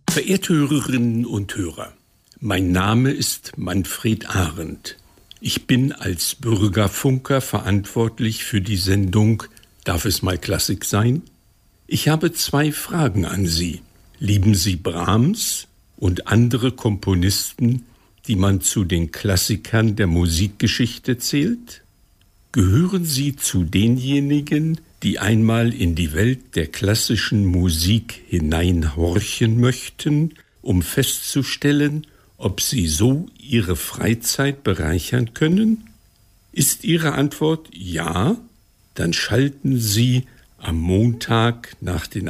Verehrte Hörerinnen und Hörer, mein Name ist Manfred Arendt. Ich bin als Bürgerfunker verantwortlich für die Sendung Darf es mal Klassik sein? Ich habe 2 Fragen an Sie. Lieben Sie Brahms und andere Komponisten, die man zu den Klassikern der Musikgeschichte zählt? Gehören Sie zu denjenigen, die einmal in die Welt der klassischen Musik hineinhorchen möchten, um festzustellen, ob sie so ihre Freizeit bereichern können? Ist Ihre Antwort ja? Dann schalten Sie am Montag nach den